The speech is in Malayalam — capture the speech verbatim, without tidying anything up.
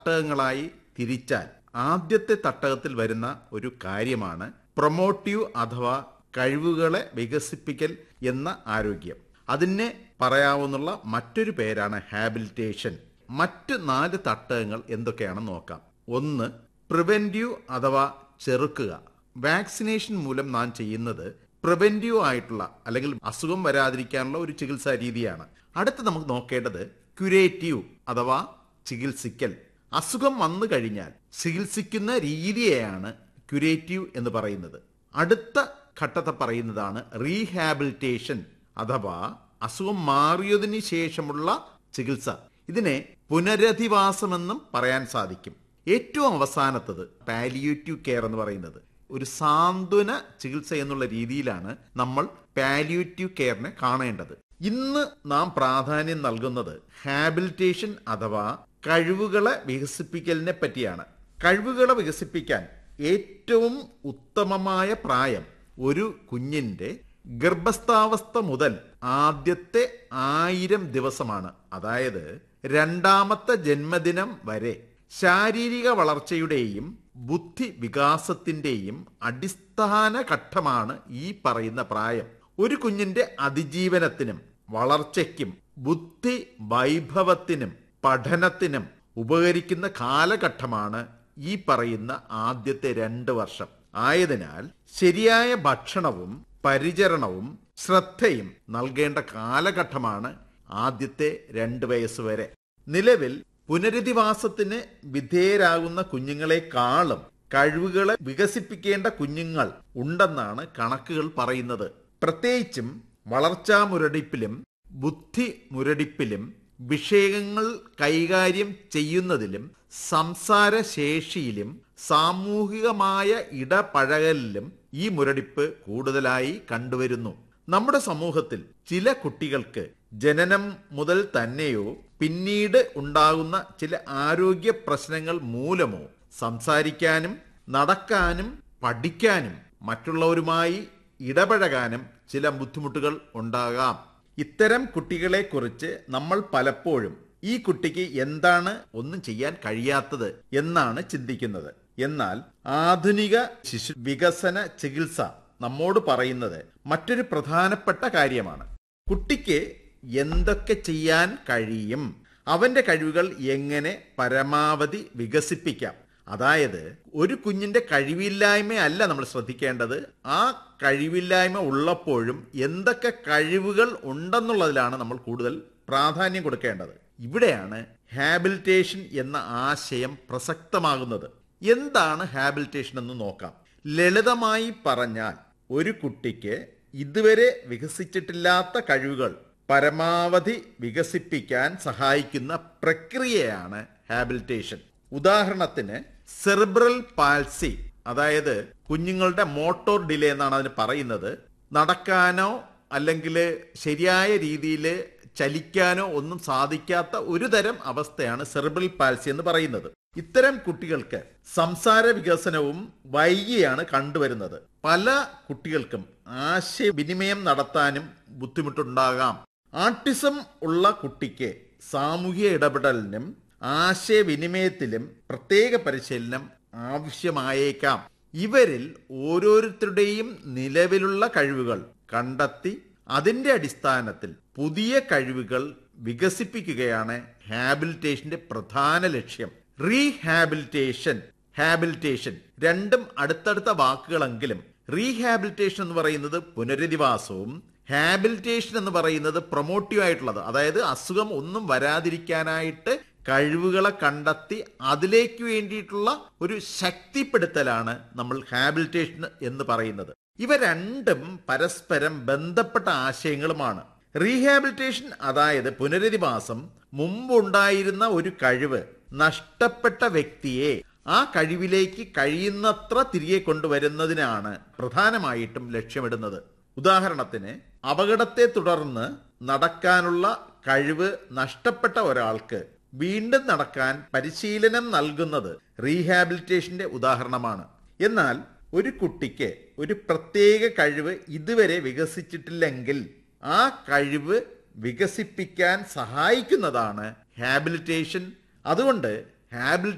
തട്ടകങ്ങളായി തിരിച്ചാൽ ആദ്യത്തെ തട്ടകത്തിൽ വരുന്ന ഒരു കാര്യമാണ് പ്രൊമോട്ടീവ് അഥവാ കഴിവുകളെ വികസിപ്പിക്കൽ എന്ന ആരോഗ്യം. അതിനെ പറയാവുന്ന മറ്റൊരു പേരാണ് ഹാബിലിറ്റേഷൻ. മറ്റ് നാല് തട്ടകങ്ങൾ എന്തൊക്കെയാണെന്ന് നോക്കാം. ഒന്ന്, പ്രിവെന്റീവ് അഥവാ ചെറുക്കുക. വാക്സിനേഷൻ മൂലം നാം ചെയ്യുന്നത് പ്രിവെന്റീവ് ആയിട്ടുള്ള അല്ലെങ്കിൽ അസുഖം വരാതിരിക്കാനുള്ള ഒരു ചികിത്സാ രീതിയാണ്. അടുത്ത് നമുക്ക് നോക്കേണ്ടത് ക്യുറേറ്റീവ് അഥവാ ചികിത്സിക്കൽ. അസുഖം വന്നു കഴിഞ്ഞാൽ ചികിത്സിക്കുന്ന രീതിയെയാണ് ക്യുറേറ്റീവ് എന്ന് പറയുന്നത്. അടുത്ത ഘട്ടത്തെ പറയുന്നതാണ് റീഹാബിലിറ്റേഷൻ അഥവാ അസുഖം മാറിയതിനു ശേഷമുള്ള ചികിത്സ. ഇതിനെ പുനരധിവാസമെന്നും പറയാൻ സാധിക്കും. ഏറ്റവും അവസാനത്തത് പാലിയേറ്റീവ് കെയർ എന്ന് പറയുന്നത്. ഒരു സാന്ത്വന ചികിത്സ എന്നുള്ള രീതിയിലാണ് നമ്മൾ പാലിയേറ്റീവ് കെയറിനെ കാണേണ്ടത്. ഇന്ന് നാം പ്രാധാന്യം നൽകുന്നത് ഹാബിലിറ്റേഷൻ അഥവാ കഴിവുകളെ വികസിപ്പിക്കലിനെ പറ്റിയാണ്. കഴിവുകളെ വികസിപ്പിക്കാൻ ഏറ്റവും ഉത്തമമായ പ്രായം ഒരു കുഞ്ഞിന്റെ ഗർഭസ്ഥാവസ്ഥ മുതൽ ആദ്യത്തെ ആയിരം ദിവസമാണ്. അതായത് രണ്ടാമത്തെ ജന്മദിനം വരെ ശാരീരിക വളർച്ചയുടെയും ബുദ്ധി വികാസത്തിന്റെയും അടിസ്ഥാന ഘട്ടമാണ് ഈ പറയുന്ന പ്രായം. ഒരു കുഞ്ഞിന്റെ അതിജീവനത്തിനും വളർച്ചയ്ക്കും ബുദ്ധി വൈഭവത്തിനും പഠനത്തിനും ഉപകരിക്കുന്ന കാലഘട്ടമാണ് ഈ പറയുന്ന ആദ്യത്തെ രണ്ട് വർഷം. ആയതിനാൽ ശരിയായ ഭക്ഷണവും പരിചരണവും ശ്രദ്ധയും നൽകേണ്ട കാലഘട്ടമാണ് ആദ്യത്തെ രണ്ട് വയസ്സ് വരെ. നിലവിൽ പുനരധിവാസത്തിന് വിധേയരാകുന്ന കുഞ്ഞുങ്ങളെക്കാളും കഴിവുകളെ വികസിപ്പിക്കേണ്ട കുഞ്ഞുങ്ങൾ ഉണ്ടെന്നാണ് കണക്കുകൾ പറയുന്നത്. പ്രത്യേകിച്ചും വളർച്ചാ മുരടിപ്പിലും ബുദ്ധി മുരടിപ്പിലും വിഷയങ്ങൾ കൈകാര്യം ചെയ്യുന്നതിലും സംസാരശേഷിയിലും സാമൂഹികമായ ഇടപഴകലിലും ഈ മുരടിപ്പ് കൂടുതലായി കണ്ടുവരുന്നു. നമ്മുടെ സമൂഹത്തിൽ ചില കുട്ടികൾക്ക് ജനനം മുതൽ തന്നെയോ പിന്നീട് ഉണ്ടാകുന്ന ചില ആരോഗ്യ പ്രശ്നങ്ങൾ മൂലമോ സംസാരിക്കാനും നടക്കാനും പഠിക്കാനും മറ്റുള്ളവരുമായി ഇടപഴകാനും ചില ബുദ്ധിമുട്ടുകൾ ഉണ്ടാകാം. ഇത്തരം കുട്ടികളെ കുറിച്ച് നമ്മൾ പലപ്പോഴും ഈ കുട്ടിക്ക് എന്താണ് ഒന്നും ചെയ്യാൻ കഴിയാത്തത് എന്നാണ് ചിന്തിക്കുന്നത്. എന്നാൽ ആധുനിക ശിശു വികസന ചികിത്സ നമ്മോട് പറയുന്നത് മറ്റൊരു പ്രധാനപ്പെട്ട കാര്യമാണ്. കുട്ടിക്ക് എന്തൊക്കെ ചെയ്യാൻ കഴിയും, അവന്റെ കഴിവുകൾ എങ്ങനെ പരമാവധി വികസിപ്പിക്കാം. അതായത് ഒരു കുഞ്ഞിന്റെ കഴിവില്ലായ്മയല്ല നമ്മൾ ശ്രദ്ധിക്കേണ്ടത്, ആ കഴിവില്ലായ്മ ഉള്ളപ്പോഴും എന്തൊക്കെ കഴിവുകൾ ഉണ്ടെന്നുള്ളതിലാണ് നമ്മൾ കൂടുതൽ പ്രാധാന്യം കൊടുക്കേണ്ടത്. ഇവിടെയാണ് ഹാബിലിറ്റേഷൻ എന്ന ആശയം പ്രസക്തമാകുന്നത്. എന്താണ് ഹാബിലിറ്റേഷൻ എന്ന് നോക്കാം. ലളിതമായി പറഞ്ഞാൽ ഒരു കുട്ടിക്ക് ഇതുവരെ വികസിച്ചിട്ടില്ലാത്ത കഴിവുകൾ പരമാവധി വികസിപ്പിക്കാൻ സഹായിക്കുന്ന പ്രക്രിയയാണ് ഹാബിലിറ്റേഷൻ. ഉദാഹരണത്തിന് സെറിബ്രൽ പാൽസി, അതായത് കുഞ്ഞുങ്ങളുടെ മോട്ടോർ ഡിലേ എന്നാണ് അതിന് പറയുന്നത്. നടക്കാനോ അല്ലെങ്കിൽ ശരിയായ രീതിയിൽ ചലിക്കാനോ ഒന്നും സാധിക്കാത്ത ഒരു തരം അവസ്ഥയാണ് സെറിബ്രൽ പാൽസി എന്ന് പറയുന്നത്. ഇത്തരം കുട്ടികൾക്ക് സംസാര വികസനവും വൈകിയാണ് കണ്ടുവരുന്നത്. പല കുട്ടികൾക്കും ആശയവിനിമയം നടത്താനും ബുദ്ധിമുട്ടുണ്ടാകാം. ആട്ടിസം ഉള്ള കുട്ടിക്ക് സാമൂഹിക ഇടപെടലിനും ആശയവിനിമയത്തിലും പ്രത്യേക പരിശീലനം ആവശ്യമായേക്കാം. ഇവരിൽ ഓരോരുത്തരുടെയും നിലവിലുള്ള കഴിവുകൾ കണ്ടെത്തി അതിന്റെ അടിസ്ഥാനത്തിൽ പുതിയ കഴിവുകൾ വികസിപ്പിക്കുകയാണ് ഹാബിലിറ്റേഷന്റെ പ്രധാന ലക്ഷ്യം. റീഹാബിലിറ്റേഷൻ, ഹാബിലിറ്റേഷൻ രണ്ടും അടുത്തടുത്ത വാക്കുകളെങ്കിലും റീഹാബിലിറ്റേഷൻ എന്ന് പറയുന്നത് പുനരധിവാസവും ഹാബിലിറ്റേഷൻ എന്ന് പറയുന്നത് പ്രൊമോട്ടീവ് ആയിട്ടുള്ളത്, അതായത് അസുഖം ഒന്നും വരാതിരിക്കാനായിട്ട് കഴിവുകളെ കണ്ടെത്തി അതിലേക്ക് വേണ്ടിയിട്ടുള്ള ഒരു ശക്തിപ്പെടുത്തലാണ് നമ്മൾ ഹാബിലിറ്റേഷൻ എന്ന് പറയുന്നത്. ഇവ രണ്ടും പരസ്പരം ബന്ധപ്പെട്ട ആശയങ്ങളുമാണ്. റീഹാബിലിറ്റേഷൻ അതായത് പുനരധിവാസം മുമ്പുണ്ടായിരുന്ന ഒരു കഴിവ് നഷ്ടപ്പെട്ട വ്യക്തിയെ ആ കഴിവിലേക്ക് കഴിയുന്നത്ര തിരികെ കൊണ്ടുവരുന്നതിനാണ് പ്രധാനമായിട്ടും ലക്ഷ്യമിടുന്നത്. ഉദാഹരണത്തിന് അപകടത്തെ തുടർന്ന് നടക്കാനുള്ള കഴിവ് നഷ്ടപ്പെട്ട ഒരാൾക്ക് വീണ്ടും നടക്കാൻ പരിശീലനം നൽകുന്നത് റീഹാബിലിറ്റേഷന്റെ ഉദാഹരണമാണ്. എന്നാൽ ഒരു കുട്ടിക്ക് ഒരു പ്രത്യേക കഴിവ് ഇതുവരെ വികസിച്ചിട്ടില്ലെങ്കിൽ ആ കഴിവ് വികസിപ്പിക്കാൻ സഹായിക്കുന്നതാണ് ഹാബിലിറ്റേഷൻ. അതുകൊണ്ട് ഹാബിലിറ്റേഷൻ